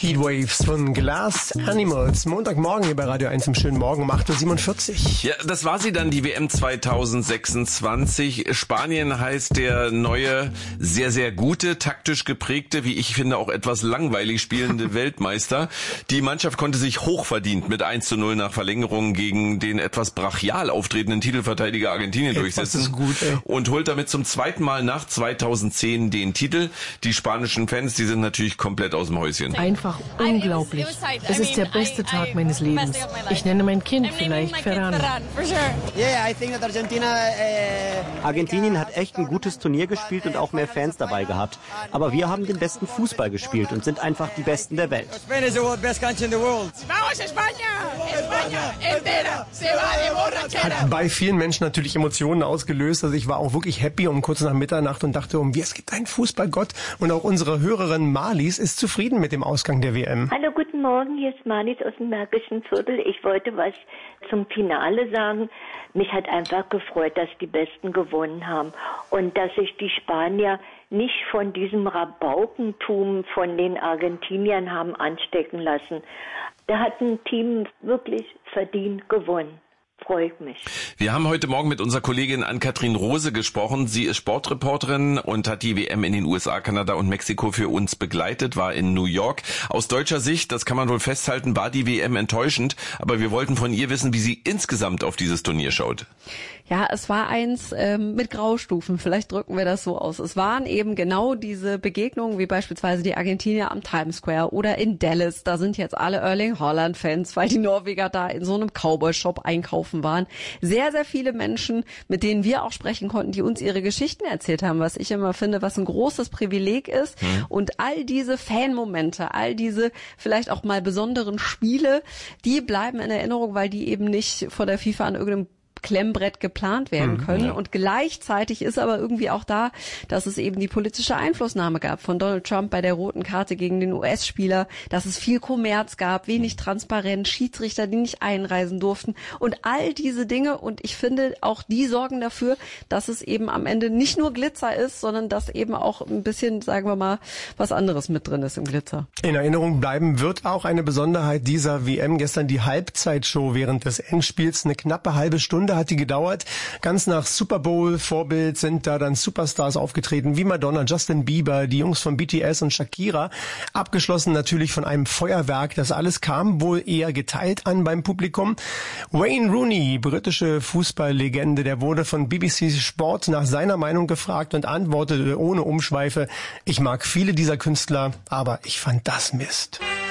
Heatwaves von Glass Animals. Montagmorgen hier bei Radio 1 im schönen Morgen um 8.47 Uhr. Ja, das war sie dann, die WM 2026. Spanien heißt der neue, sehr, sehr gute, taktisch geprägte, wie ich finde auch etwas langweilig spielende Weltmeister. Die Mannschaft konnte sich hochverdient mit 1:0 nach Verlängerung gegen den etwas brachial auftretenden Titelverteidiger Argentinien durchsetzen. Das ist gut, und holt damit zum zweiten Mal nach 2010 den Titel. Die spanischen Fans, die sind natürlich komplett aus dem Häuschen. Einfach unglaublich. Es ist der beste Tag meines Lebens. Ich nenne mein Kind vielleicht Ferran. Argentinien hat echt ein gutes Turnier gespielt und auch mehr Fans dabei gehabt. Aber wir haben den besten Fußball gespielt und sind einfach die Besten der Welt. Hat bei vielen Menschen natürlich Emotionen ausgelöst. Also ich war auch wirklich happy um kurz nach Mitternacht und dachte, es gibt einen Fußballgott. Und auch unsere Hörerin Marlies ist zufrieden mit dem Ausgang der WM. Hallo, guten Morgen, hier ist Marlies aus dem Märkischen Viertel. Ich wollte was zum Finale sagen. Mich hat einfach gefreut, dass die Besten gewonnen haben und dass sich die Spanier nicht von diesem Rabaukentum von den Argentiniern haben anstecken lassen. Da hat ein Team wirklich verdient gewonnen. Freut mich. Wir haben heute Morgen mit unserer Kollegin Ann-Kathrin Rose gesprochen. Sie ist Sportreporterin und hat die WM in den USA, Kanada und Mexiko für uns begleitet, war in New York. Aus deutscher Sicht, das kann man wohl festhalten, war die WM enttäuschend. Aber wir wollten von ihr wissen, wie sie insgesamt auf dieses Turnier schaut. Ja, es war eins mit Graustufen, vielleicht drücken wir das so aus. Es waren eben genau diese Begegnungen, wie beispielsweise die Argentinier am Times Square oder in Dallas. Da sind jetzt alle Erling Haaland-Fans, weil die Norweger da in so einem Cowboy-Shop einkaufen waren. Sehr, sehr viele Menschen, mit denen wir auch sprechen konnten, die uns ihre Geschichten erzählt haben, was ich immer finde, was ein großes Privileg ist. Und all diese Fanmomente, all diese vielleicht auch mal besonderen Spiele, die bleiben in Erinnerung, weil die eben nicht vor der FIFA an irgendeinem Klemmbrett geplant werden können. Ja. Und gleichzeitig ist aber irgendwie auch da, dass es eben die politische Einflussnahme gab von Donald Trump bei der roten Karte gegen den US-Spieler, dass es viel Kommerz gab, wenig Transparenz, Schiedsrichter, die nicht einreisen durften und all diese Dinge. Und ich finde, auch die sorgen dafür, dass es eben am Ende nicht nur Glitzer ist, sondern dass eben auch ein bisschen, sagen wir mal, was anderes mit drin ist im Glitzer. In Erinnerung bleiben wird auch eine Besonderheit dieser WM. Gestern die Halbzeitshow während des Endspiels. Eine knappe halbe Stunde hat die gedauert. Ganz nach Super Bowl Vorbild sind da dann Superstars aufgetreten, wie Madonna, Justin Bieber, die Jungs von BTS und Shakira. Abgeschlossen natürlich von einem Feuerwerk. Das alles kam wohl eher geteilt an beim Publikum. Wayne Rooney, britische Fußballlegende, der wurde von BBC Sport nach seiner Meinung gefragt und antwortete ohne Umschweife: Ich mag viele dieser Künstler, aber ich fand das Mist.